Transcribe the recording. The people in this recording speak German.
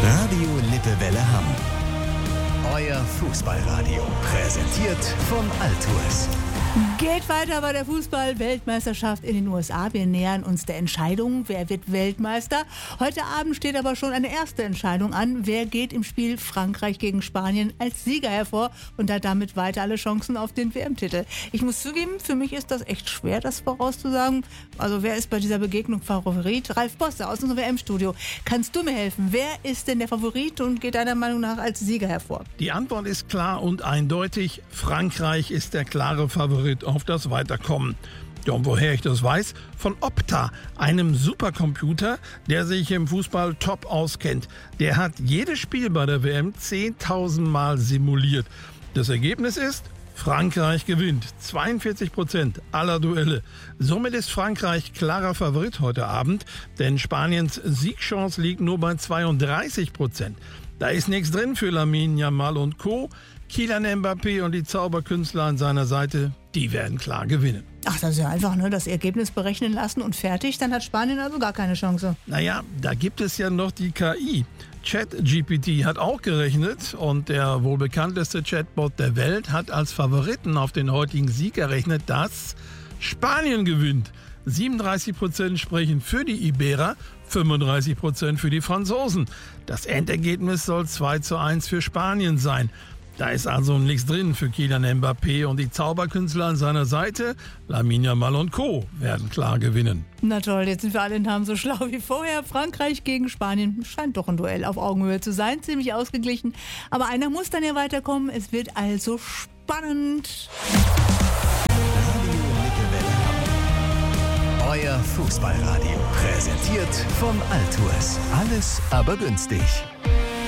Radio Lippewelle Hamm. Euer Fußballradio. Präsentiert von Altours. Geht weiter bei der Fußball-Weltmeisterschaft in den USA. Wir nähern uns der Entscheidung, wer wird Weltmeister. Heute Abend steht aber schon eine erste Entscheidung an. Wer geht im Spiel Frankreich gegen Spanien als Sieger hervor und hat damit weiter alle Chancen auf den WM-Titel? Ich muss zugeben, für mich ist das echt schwer, das vorauszusagen. Also wer ist bei dieser Begegnung Favorit? Ralf Bosse aus unserem WM-Studio. Kannst du mir helfen? Wer ist denn der Favorit und geht deiner Meinung nach als Sieger hervor? Die Antwort ist klar und eindeutig. Frankreich ist der klare Favorit auf das Weiterkommen. Ja, und woher ich das weiß? Von Opta, einem Supercomputer, der sich im Fußball top auskennt. Der hat jedes Spiel bei der WM 10.000 Mal simuliert. Das Ergebnis ist: Frankreich gewinnt 42% aller Duelle. Somit ist Frankreich klarer Favorit heute Abend, denn Spaniens Siegchance liegt nur bei 32%. Da ist nichts drin für Lamine Yamal und Co. Kylian Mbappé und die Zauberkünstler an seiner Seite, die werden klar gewinnen. Ach, das ist ja einfach, ne? Das Ergebnis berechnen lassen und fertig. Dann hat Spanien also gar keine Chance. Naja, da gibt es ja noch die KI. ChatGPT hat auch gerechnet und der wohl bekannteste Chatbot der Welt hat als Favoriten auf den heutigen Sieg errechnet, dass Spanien gewinnt. 37% sprechen für die Iberer, 35% für die Franzosen. Das Endergebnis soll 2:1 für Spanien sein. Da ist also nichts drin für Kylian Mbappé und die Zauberkünstler an seiner Seite, Lamine Yamal und Co. werden klar gewinnen. Na toll, jetzt sind wir alle in Hamm so schlau wie vorher. Frankreich gegen Spanien scheint doch ein Duell auf Augenhöhe zu sein, ziemlich ausgeglichen. Aber einer muss dann ja weiterkommen, es wird also spannend. Radio Lippewelle Hamm. Euer Fußballradio. Präsentiert von Altours. Alles aber günstig.